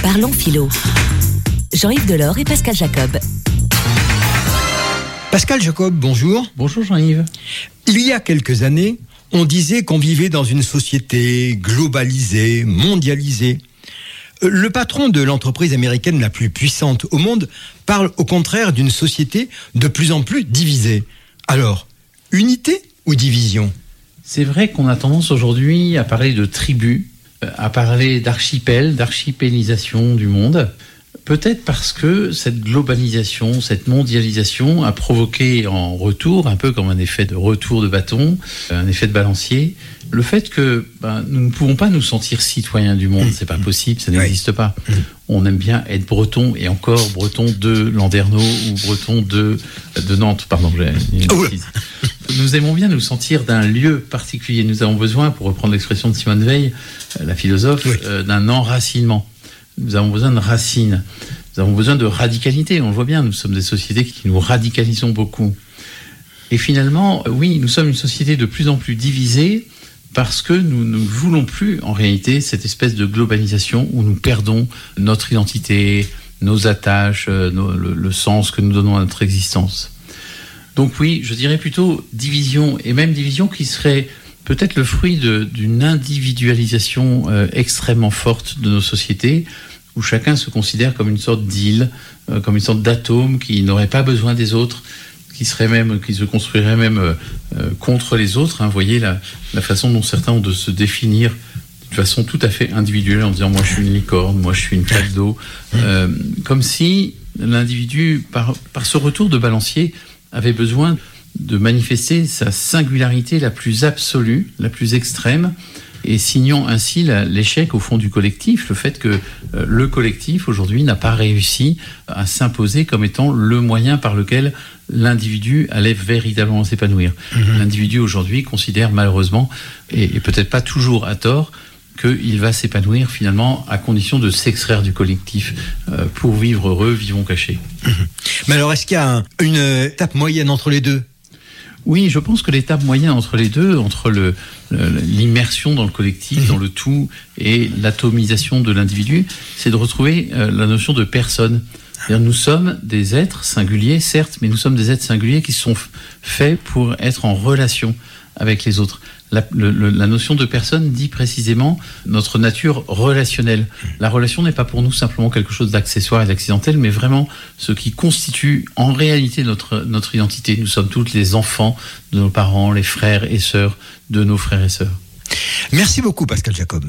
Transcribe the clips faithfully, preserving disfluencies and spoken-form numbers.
Parlons philo. Jean-Yves Delors et Pascal Jacob. Pascal Jacob, bonjour. Bonjour Jean-Yves. Il y a quelques années, on disait qu'on vivait dans une société globalisée, mondialisée. Le patron de l'entreprise américaine la plus puissante au monde parle au contraire d'une société de plus en plus divisée. Alors, unité ou division ? C'est vrai qu'on a tendance aujourd'hui à parler de tribus, à parler d'archipel, d'archipélisation du monde. Peut-être parce que cette globalisation, cette mondialisation a provoqué en retour, un peu comme un effet de retour de bâton, un effet de balancier, le fait que ben, nous ne pouvons pas nous sentir citoyens du monde. C'est pas possible, ça n'existe oui. pas. On aime bien être breton, et encore breton de Landerneau ou breton de, de Nantes. Pardon, j'ai une bêtise. Nous aimons bien nous sentir d'un lieu particulier. Nous avons besoin, pour reprendre l'expression de Simone Veil, la philosophe, oui. euh, d'un enracinement. Nous avons besoin de racines, nous avons besoin de radicalité, on le voit bien, nous sommes des sociétés qui nous radicalisons beaucoup. Et finalement, oui, nous sommes une société de plus en plus divisée parce que nous ne voulons plus, en réalité, cette espèce de globalisation où nous perdons notre identité, nos attaches, nos, le, le sens que nous donnons à notre existence. Donc oui, je dirais plutôt division, et même division qui serait peut-être le fruit de, d'une individualisation euh, extrêmement forte de nos sociétés, où chacun se considère comme une sorte d'île, euh, comme une sorte d'atome qui n'aurait pas besoin des autres, qui serait même, qui se construirait même euh, contre les autres. Hein. Vous voyez la, la façon dont certains ont de se définir de façon tout à fait individuelle, en disant moi je suis une licorne, moi je suis une flaque d'eau, euh, comme si l'individu, par, par ce retour de balancier, avait besoin de manifester sa singularité la plus absolue, la plus extrême, et signant ainsi la, l'échec au fond du collectif, le fait que euh, le collectif aujourd'hui n'a pas réussi à s'imposer comme étant le moyen par lequel l'individu allait véritablement s'épanouir. Mmh. L'individu aujourd'hui considère malheureusement, et, et peut-être pas toujours à tort, qu'il va s'épanouir finalement à condition de s'extraire du collectif. Euh, pour vivre heureux, vivons cachés. Mmh. Mais alors, est-ce qu'il y a un, une étape moyenne entre les deux ? Oui, je pense que l'étape moyenne entre les deux, entre le, le, l'immersion dans le collectif, mmh. dans le tout, et l'atomisation de l'individu, c'est de retrouver euh, la notion de personne. C'est-à-dire, nous sommes des êtres singuliers, certes, mais nous sommes des êtres singuliers qui sont f- faits pour être en relation avec les autres. La, le, le, la notion de personne dit précisément notre nature relationnelle. La relation n'est pas pour nous simplement quelque chose d'accessoire et d'accidentel, mais vraiment ce qui constitue en réalité notre, notre identité. Nous sommes tous les enfants de nos parents, les frères et sœurs de nos frères et sœurs. Merci beaucoup Pascal Jacob.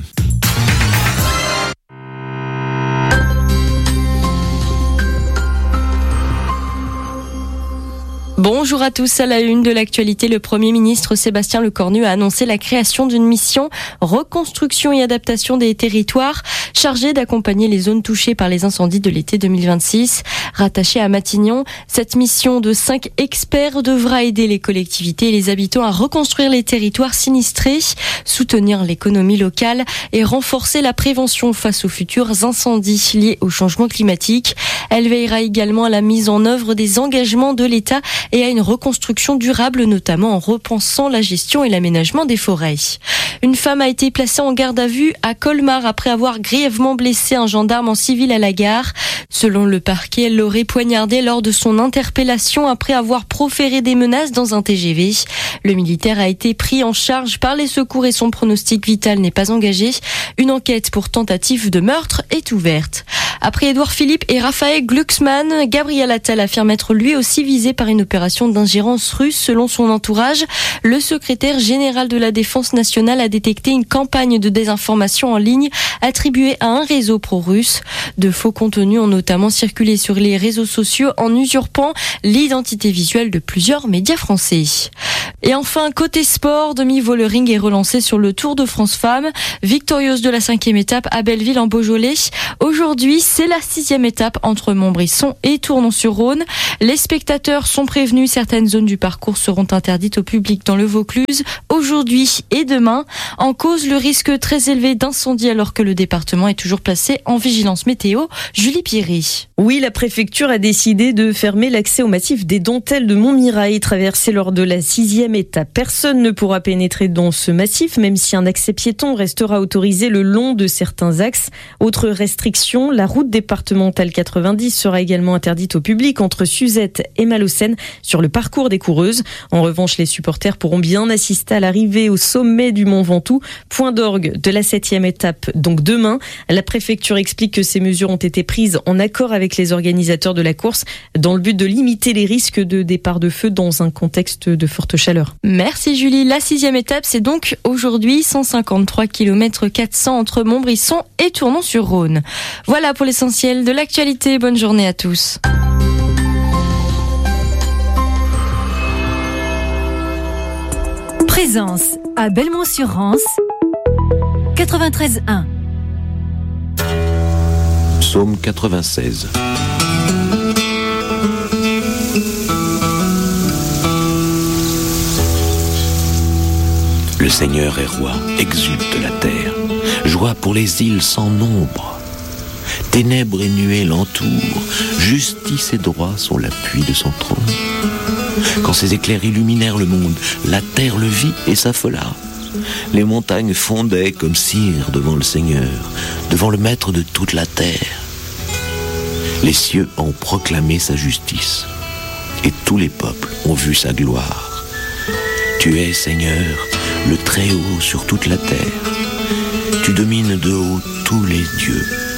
Bonjour à tous. À la une de l'actualité, le Premier ministre Sébastien Lecornu a annoncé la création d'une mission reconstruction et adaptation des territoires chargée d'accompagner les zones touchées par les incendies de l'été deux mille vingt-six. Rattachée à Matignon, cette mission de cinq experts devra aider les collectivités et les habitants à reconstruire les territoires sinistrés, soutenir l'économie locale et renforcer la prévention face aux futurs incendies liés au changement climatique. Elle veillera également à la mise en œuvre des engagements de l'État et à une reconstruction durable, notamment en repensant la gestion et l'aménagement des forêts. Une femme a été placée en garde à vue à Colmar après avoir grièvement blessé un gendarme en civil à la gare. Selon le parquet, elle l'aurait poignardé lors de son interpellation après avoir proféré des menaces dans un T G V. Le militaire a été pris en charge par les secours et son pronostic vital n'est pas engagé. Une enquête pour tentative de meurtre est ouverte. Après Édouard Philippe et Raphaël Glucksmann, Gabriel Attal affirme être lui aussi visé par une opération d'ingérence russe selon son entourage. Le secrétaire général de la Défense nationale a détecté une campagne de désinformation en ligne attribuée à un réseau pro-russe. De faux contenus ont notamment circulé sur les réseaux sociaux en usurpant l'identité visuelle de plusieurs médias français. Et enfin, côté sport, demi-volering est relancé sur le Tour de France Femmes. Victorieuse de la cinquième étape à Belleville en Beaujolais. Aujourd'hui, c'est la sixième étape entre Montbrisson et Tournon-sur-Rhône. Les spectateurs sont prévenus, certaines zones du parcours seront interdites au public dans le Vaucluse aujourd'hui et demain. En cause, le risque très élevé d'incendie alors que le département est toujours placé en vigilance météo. Julie Pierry. Oui, la préfecture a décidé de fermer l'accès au massif des Dentelles de Montmirail, traversé lors de la sixième sixième étape. Personne ne pourra pénétrer dans ce massif, même si un accès piéton restera autorisé le long de certains axes. Autre restriction, la route départementale quatre-vingt-dix sera également interdite au public entre Suzette et Malaucène sur le parcours des coureuses. En revanche, les supporters pourront bien assister à l'arrivée au sommet du Mont Ventoux, point d'orgue de la septième étape, donc demain. La préfecture explique que ces mesures ont été prises en accord avec les organisateurs de la course dans le but de limiter les risques de départ de feu dans un contexte de forte chaleur. Merci Julie. La sixième étape, c'est donc aujourd'hui cent cinquante-trois kilomètres quatre cents entre Montbrisson et Tournon-sur-Rhône. Voilà pour l'essentiel de l'actualité. Bonne journée à tous. Présence à Belmont-sur-Rance, quatre-vingt-treize un. Psaume quatre-vingt-seize. Le Seigneur est roi, exulte la terre, joie pour les îles sans nombre. Ténèbres et nuées l'entourent, justice et droit sont l'appui de son trône. Quand ses éclairs illuminèrent le monde, la terre le vit et s'affola. Les montagnes fondaient comme cire devant le Seigneur, devant le Maître de toute la terre. Les cieux ont proclamé sa justice, et tous les peuples ont vu sa gloire. Tu es, Seigneur, le Très-Haut sur toute la terre. Tu domines de haut tous les dieux.